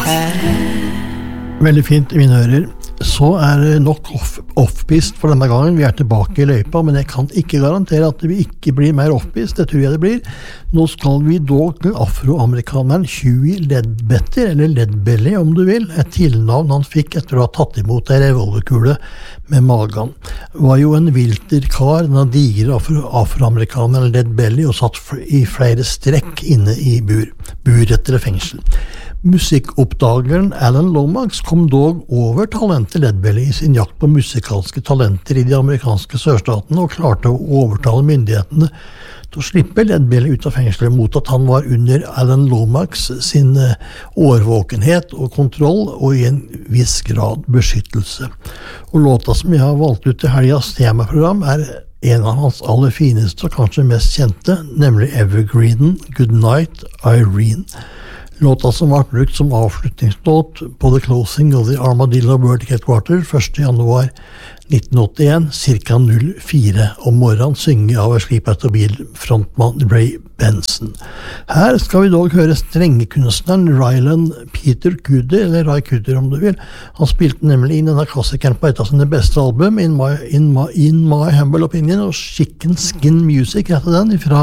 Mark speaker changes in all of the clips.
Speaker 1: Veldig fint I mine ører. Så det nok off-pist for denne gangen. Vi tilbake I løypa, men jeg kan ikke garantere at vi ikke blir mer off-pist. Det tror jeg det blir. Nå skal vi dog til afroamerikaneren Huey Ledbetter, eller Ledbelly om du vil. Et tilnavn han fikk etter å ha tatt imot en revolverkule med magen. Var jo en vilterkar, den digre afroamerikaneren Ledbelly, og satt I flere strekk inne I buret eller fengsel. Musikkoppdageren Alan Lomax kom dog over talentet Ledbelly I sin jakt på musikalske talenter I de amerikanske sørstatene og klarte å overtale myndighetene til å slippe Ledbelly ut av fengselet mot at han var under Alan Lomax sin årvåkenhet og kontroll og I en viss grad beskyttelse. Og låta som jeg har valgt ut til helgas temaprogram en av hans aller fineste og kanskje mest kjente, nemlig Evergreenen, Goodnight, Irene. Låta som var brukt som avslutningslåt på The Closing of the Armadillo World Headquarter 1. januar 1981, cirka 04 om morgenen, synge av Sleep At The Wheel frontmann Ray Benson. Her skal vi dog høre strengekunstneren Ryland Peter Cuddy, eller Ray Cuddy om du vil. Han spilte nemlig inn denne klassikeren på et av sine beste album, In My Humble Opinion, og Chicken Skin Music heter den, fra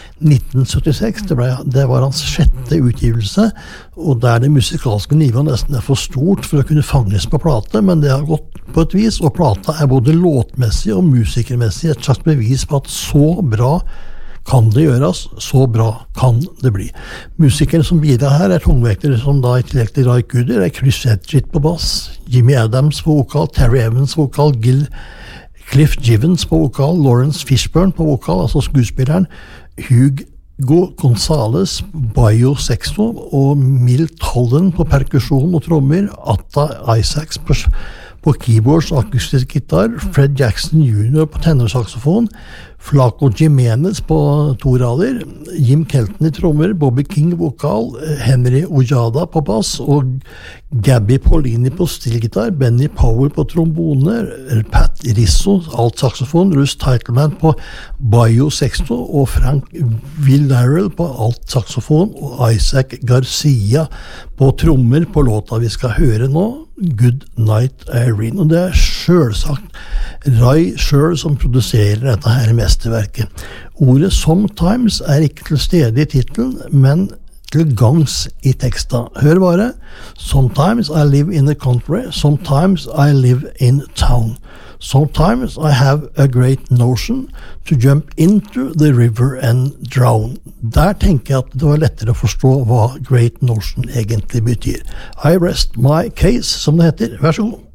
Speaker 1: 1976, det var hans 6. utgivelse, og der det musikalske nivået nesten for stort for å kunne fanges på plate, men det har gått på et vis, og plata både låtmessig og musikermessig et slags bevis på at så bra kan det gjøres, så bra kan det bli. Musikerne som bidrar her tungvektere som da I tillegg til Ray Cuddy, Chris Edgett på bass, Jimmy Adams på vokal, Terry Evans på vokal, Cliff Givens på vokal, Lawrence Fishburne på vokal, altså skuespilleren, Hugo Gonzalez, Bayo Sexto og Milt Holden på perkusjon og trommer, Atta Isaacs på keyboards og akustisk gitar, Fred Jackson Jr. på tenorsaxofon, Flaco Jimenez på 2 rader, Jim Kelton I trommer, Bobby King vokal, Henry Ojada på bass og Gabby Paulini på stillgitar, Benny Powell på trombone, Pat Risso, alt saxofon, Russ Titleman på Bayo Sexto og Frank Villarreal på alt saxofon og Isaac Garcia på trommer på låta vi skal høre nå, Good Night Irene, og det selvsagt Ray selv som produserer dette her mesterverket. Ordet Sometimes ikke til stede I titlen, men til gangs I teksta. Hør bare. Sometimes I live in the country, sometimes I live in town. Sometimes I have a great notion to jump into the river and drown. Der tenker jeg at det var lettere å forstå hva great notion egentlig betyr. I rest my case, som det heter. Vær så god.